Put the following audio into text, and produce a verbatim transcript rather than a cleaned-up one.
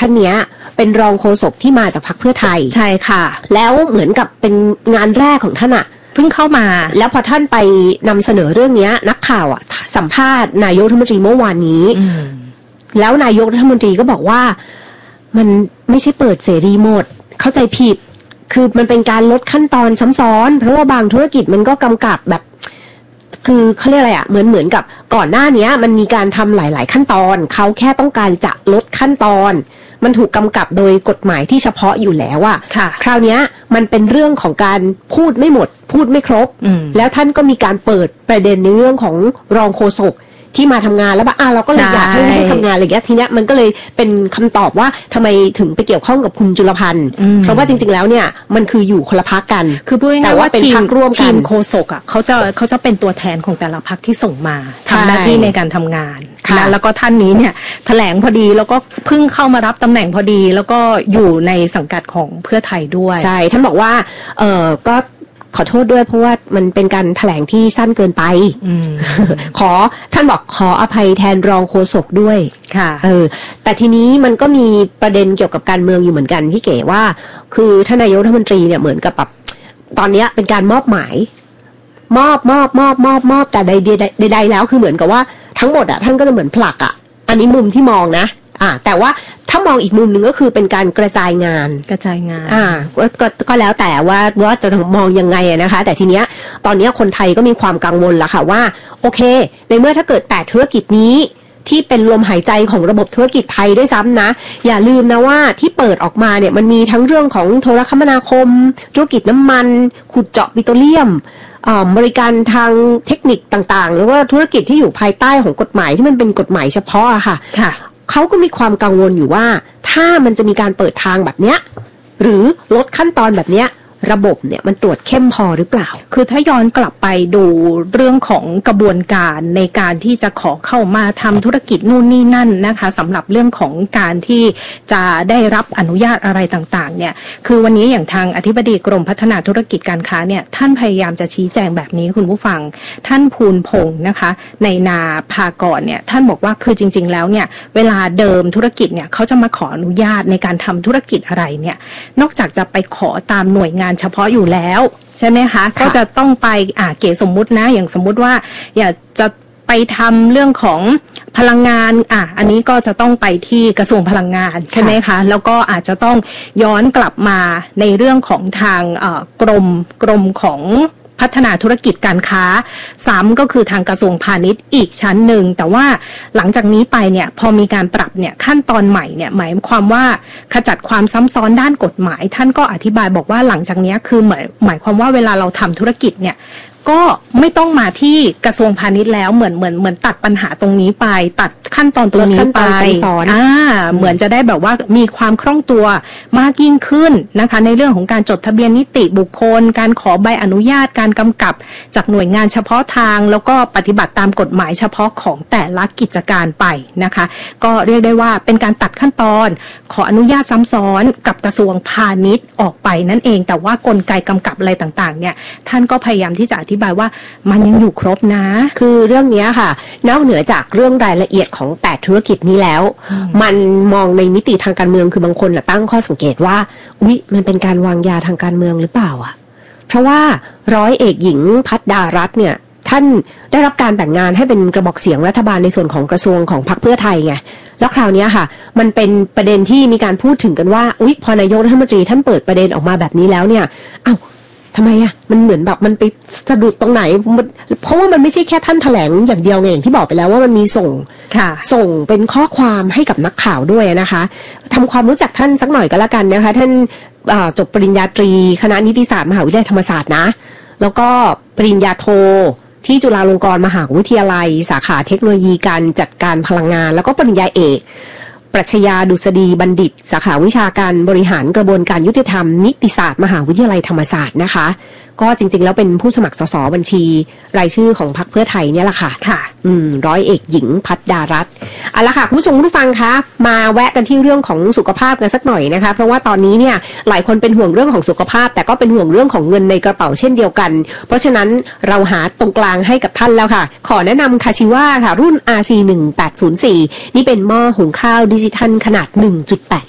ท่านเนี้ยเป็นรองโฆษกที่มาจากพรรคเพื่อไทยใช่ค่ะแล้วเหมือนกับเป็นงานแรกของท่านอะเพิ่งเข้ามาแล้วพอท่านไปนำเสนอเรื่องนี้นักข่าวอ่ะสัมภาษณ์นายกรัฐมนตรีเมื่อวานนี้แล้วนายกรัฐมนตรีก็บอกว่ามันไม่ใช่เปิดเสรีหมดเข้าใจผิดคือมันเป็นการลดขั้นตอนซ้ำซ้อนเพราะว่าบางธุรกิจมันก็กำกับแบบคือเขาเรียกอะไรอ่ะเหมือนเหมือนกับก่อนหน้านี้มันมีการทำหลายๆขั้นตอนเขาแค่ต้องการจะลดขั้นตอนมันถูกกำกับโดยกฎหมายที่เฉพาะอยู่แล้วอะคราวนี้มันเป็นเรื่องของการพูดไม่หมดพูดไม่ครบแล้วท่านก็มีการเปิดประเด็นในเรื่องของรองโฆษกที่มาทำงานแล้วว่าอ่ะเราก็เลยอยากให้ให้ทำงานอะไรอย่างเงี้ยทีเนี้ยมันก็เลยเป็นคำตอบว่าทำไมถึงไปเกี่ยวข้องกับคุณจุลพันธ์เพราะว่าจริงๆแล้วเนี่ยมันคืออยู่คนละพรรคกันคือพูดง่ายๆว่าเป็นพรรคร่วมกันทีมโฆษกอ่ะเขาจะเขาจะเป็นตัวแทนของแต่ละพรรคที่ส่งมาทำหน้าที่ในการทำงานนะแล้วก็ท่านนี้เนี่ยแถลงพอดีแล้วก็เพิ่งเข้ามารับตำแหน่งพอดีแล้วก็อยู่ในสังกัดของเพื่อไทยด้วยใช่ท่านบอกว่าเออก็ขอโทษด้วยเพราะว่ามันเป็นการแถลงที่สั้นเกินไปขอท่านบอกขออภัยแทนรองโฆษกด้วยค่ะเออแต่ทีนี้มันก็มีประเด็นเกี่ยวกับการเมืองอยู่เหมือนกันพี่เก๋ว่าคือท่านนายกรัฐมนตรีเนี่ยเหมือนกับแบบตอนนี้เป็นการมอบหมายมอบมอบมอบมอบมอบแต่ใดใดใดแล้วคือเหมือนกับว่าทั้งหมดอ่ะท่านก็จะเหมือนผลักอ่ะอันนี้มุมที่มองนะอ่าแต่ว่าถ้ามองอีกมุมหนึ่งก็คือเป็นการกระจายงานกระจายงานอ่าก็ก็แล้วแต่ว่าว่าจะมองยังไงนะคะแต่ทีเนี้ยตอนนี้คนไทยก็มีความกังวลละค่ะว่าโอเคในเมื่อถ้าเกิดแปดธุรกิจนี้ที่เป็นลมหายใจของระบบธุรกิจไทยด้วยซ้ำนะอย่าลืมนะว่าที่เปิดออกมาเนี่ยมันมีทั้งเรื่องของโทรคมนาคมธุรกิจน้ำมันขุดเจาะปิโตรเลียมบริการทางเทคนิคต่างๆหรือว่าธุรกิจที่อยู่ภายใต้ของกฎหมายที่มันเป็นกฎหมายเฉพาะอะค่ะเขาก็มีความกังวลอยู่ว่าถ้ามันจะมีการเปิดทางแบบเนี้ยหรือลดขั้นตอนแบบเนี้ยระบบเนี่ยมันตรวจเข้มพอหรือเปล่าคือถ้าย้อนกลับไปดูเรื่องของกระบวนการในการที่จะขอเข้ามาทำธุรกิจนู่นนี่นั่นนะคะสำหรับเรื่องของการที่จะได้รับอนุญาตอะไรต่างๆเนี่ยคือวันนี้อย่างทางอธิบดีกรมพัฒนาธุรกิจการค้าเนี่ยท่านพยายามจะชี้แจงแบบนี้คุณผู้ฟังท่านภูลพงศ์นะคะในนาภากรเนี่ยท่านบอกว่าคือจริงๆแล้วเนี่ยเวลาเดิมธุรกิจเนี่ยเขาจะมาขออนุญาตในการทำธุรกิจอะไรเนี่ยนอกจากจะไปขอตามหน่วยงานเฉพาะอยู่แล้วใช่ไหมคะก็จะต้องไปอ่าเก๋สมมุตินะอย่างสมมุติว่าอยากจะไปทำเรื่องของพลังงานอ่ะอันนี้ก็จะต้องไปที่กระทรวงพลังงานใช่ไหมคะแล้วก็อาจจะต้องย้อนกลับมาในเรื่องของทางเอ่อกรมกรมของพัฒนาธุรกิจการค้าซ้ำก็คือทางกระทรวงพาณิชย์อีกชั้นหนึ่งแต่ว่าหลังจากนี้ไปเนี่ยพอมีการปรับเนี่ยขั้นตอนใหม่เนี่ยหมายความว่าขจัดความซ้ำซ้อนด้านกฎหมายท่านก็อธิบายบอกว่าหลังจากนี้คือหมายหมายความว่าเวลาเราทำธุรกิจเนี่ยก็ไม่ต้องมาที่กระทรวงพาณิชย์แล้วเหมือนเหมือนเหมือนตัดปัญหาตรงนี้ไปตัดขั้นตอนตรงนี้ไปอ่าเหมือนจะได้แบบว่ามีความคล่องตัวมากยิ่งขึ้นนะคะในเรื่องของการจดทะเบียนนิติบุคคลการขอใบอนุญาตการกำกับจากหน่วยงานเฉพาะทางแล้วก็ปฏิบัติตามกฎหมายเฉพาะของแต่ละกิจการไปนะคะก็เรียกได้ว่าเป็นการตัดขั้นตอนขออนุญาตซ้ำซ้อนกับกระทรวงพาณิชย์ออกไปนั่นเองแต่ว่ากลไกกำกับอะไรต่างๆเนี่ยท่านก็พยายามที่จะอธิบายว่ามันยังอยู่ครบนะคือเรื่องนี้ค่ะนอกเหนือจากเรื่องรายละเอียดของแปดธุรกิจนี้แล้วมันมองในมิติทางการเมืองคือบางคนตั้งข้อสังเกตว่าอุ๊ยมันเป็นการวางยาทางการเมืองหรือเปล่าอ่ะเพราะว่าร้อยเอกหญิงภัทรดารัตน์เนี่ยท่านได้รับการแบ่งงานให้เป็นกระบอกเสียงรัฐบาลในส่วนของกระทรวงของพรรคเพื่อไทยไงแล้วคราวนี้ค่ะมันเป็นประเด็นที่มีการพูดถึงกันว่าอุ๊ยพอนายกรัฐมนตรีท่านเปิดประเด็นออกมาแบบนี้แล้วเนี่ยอ้าวทำไมอะมันเหมือนแบบมันไปสะดุดตรงไหนเพราะว่ามันไม่ใช่แค่ท่านแถลงอย่างเดียวไงอย่างที่บอกไปแล้วว่ามันมีส่งส่งเป็นข้อความให้กับนักข่าวด้วยนะคะทำความรู้จักท่านสักหน่อยก็แล้วกันนะคะท่านจบปริญญาตรีคณะนิติศาสตร์มหาวิทยาลัยธรรมศาสตร์นะแล้วก็ปริญญาโทที่จุฬาลงกรณ์มหาวิทยาลัยสาขาเทคโนโลยีการจัดการพลังงานแล้วก็ปริญญาเอกปรัชญาดุษฎีบัณฑิตสาขาวิชาการบริหารกระบวนการยุติธรรมนิติศาสตร์มหาวิทยาลัยธรรมศาสตร์นะคะก็จริงๆแล้วเป็นผู้สมัครสสบัญชีรายชื่อของพรรคเพื่อไทยเนี่ยแหละค่ะค่ะอืมร้อยเอกหญิงภัทรดารัตน์เอาละค่ะคุณผู้ชมผู้ฟังคะมาแวะกันที่เรื่องของสุขภาพกันสักหน่อยนะคะเพราะว่าตอนนี้เนี่ยหลายคนเป็นห่วงเรื่องของสุขภาพแต่ก็เป็นห่วงเรื่องของเงินในกระเป๋าเช่นเดียวกันเพราะฉะนั้นเราหาตรงกลางให้กับท่านแล้วค่ะขอแนะนำคาชิวะค่ะรุ่น อาร์ ซี หนึ่งแปดศูนย์สี่นี่เป็นหม้อหุงข้าวดิจิทัลขนาด หนึ่งจุดแปด